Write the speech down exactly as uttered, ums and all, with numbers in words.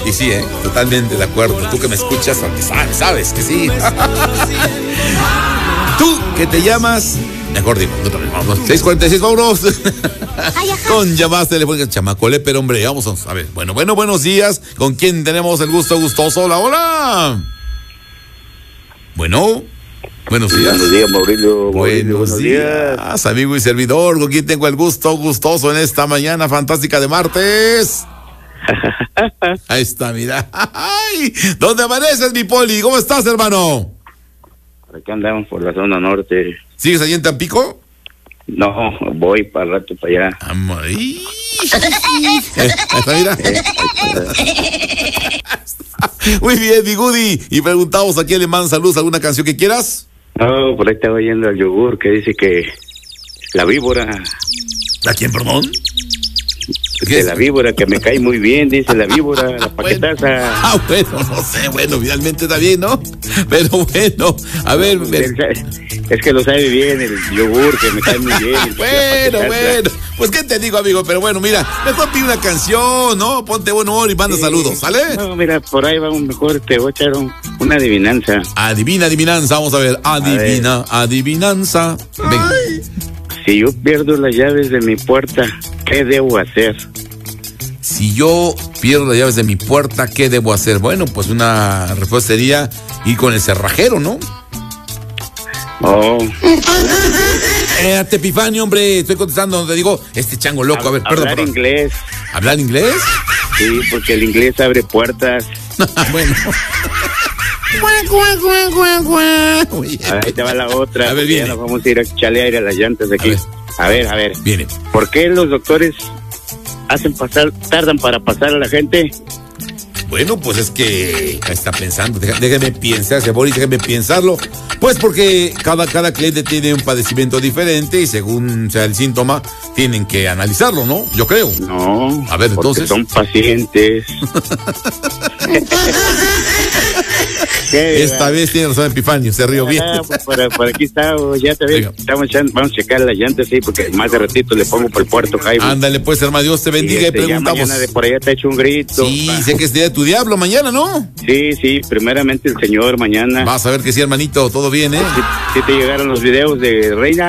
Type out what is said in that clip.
Y sí, ¿eh? Totalmente de acuerdo. Tú que me escuchas, aunque sabes, sabes que sí. Tú que te llamas... Mejor digo, no también, vamos. seis cuarenta y seis, vámonos. Con llamadas telefónicas, chamacole, pero hombre, vamos a ver. Bueno, bueno, buenos días. ¿Con quién tenemos el gusto gustoso? Hola, hola. Bueno, buenos días. Buenos días, Mauricio. Mauricio buenos, buenos días, días, amigo y servidor. ¿Con quién tengo el gusto gustoso en esta mañana fantástica de martes? Ahí está, mira. Ay, ¿dónde amaneces, mi Poli? ¿Cómo estás, hermano? Aquí andamos por la zona norte. ¿Sigues allí en Tampico? No, voy para el rato para allá. Ay. Eh, está, mira. Muy bien, mi Goody. Y preguntamos a quién le mandan saludos, alguna canción que quieras. No, por ahí estaba oyendo al yogur que dice que la víbora. ¿A quién, perdón? De la víbora, que me cae muy bien, dice la víbora, la paquetaza. Ah, bueno, no sé, bueno, finalmente está bien, ¿no? Pero bueno, a ver. No, me... Es que lo sabe bien el yogur, que me cae muy bien. Bueno, bueno, pues qué te digo, amigo, pero bueno, mira, mejor pide una canción, ¿no? Ponte buen humor y manda sí. saludos, ¿sale? No, mira, por ahí vamos mejor, te voy a echar un, una adivinanza. Adivina, adivinanza, vamos a ver, adivina, a ver. adivinanza. Venga. Ay. Si yo pierdo las llaves de mi puerta, ¿qué debo hacer? Si yo pierdo las llaves de mi puerta, ¿qué debo hacer? Bueno, pues una respuesta sería ir con el cerrajero, ¿no? Oh. Eh, Epifanio, hombre, estoy contestando donde digo, este chango loco, a ver, perdón. Hablar perdón. inglés. ¿Hablar inglés? Sí, porque el inglés abre puertas. Bueno. Ahí te va la otra. A ver, viene. Ya nos vamos a ir a echarle aire a las llantas de aquí. A ver, a ver. A ver. Viene. ¿Por qué los doctores hacen pasar, tardan para pasar a la gente? Bueno, pues es que está pensando, déjeme pensar, Boris, déjeme pensarlo. Pues porque cada, cada cliente tiene un padecimiento diferente y según sea el síntoma, tienen que analizarlo, ¿no? Yo creo. No. A ver, entonces. Son pacientes. Esta vez tiene razón Epifanio, se rió bien. Ah, pues por, por aquí está, ya te veo. Estamos echando, vamos a checar las llantas, sí, porque más de ratito le pongo por el puerto, Jaime. Ándale, pues, hermano, Dios te bendiga y, este, y preguntamos. Ya mañana de por allá te echo un grito. Sí, pa. Sé que es día de tu diablo mañana, ¿no? Sí, sí, primeramente el Señor mañana. Vas a ver que sí, hermanito, todo bien, ¿eh? Sí, sí te llegaron los videos de Reina.